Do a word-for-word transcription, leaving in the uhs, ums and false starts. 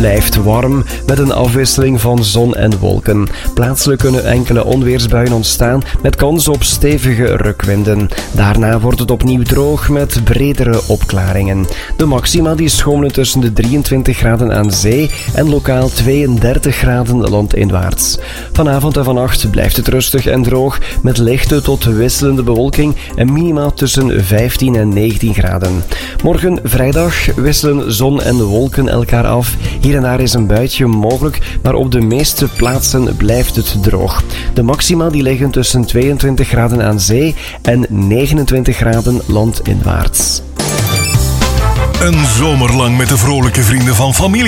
blijft warm met een afwisseling van zon en wolken. Plaatselijk kunnen enkele onweersbuien ontstaan met kans op stevige rukwinden. Daarna wordt het opnieuw droog met bredere opklaringen. De maxima die schommelen tussen de drieëntwintig graden aan zee en lokaal tweeëndertig graden landinwaarts. Vanavond en vannacht blijft het rustig en droog met lichte tot wisselende bewolking en minima tussen vijftien en negentien graden. Morgen vrijdag wisselen zon en wolken elkaar af. Hier en daar is een buitje mogelijk, maar op de meeste plaatsen blijft het droog. De maxima die liggen tussen tweeëntwintig graden aan zee en negenentwintig graden landinwaarts. Een zomer lang met de vrolijke vrienden van familie.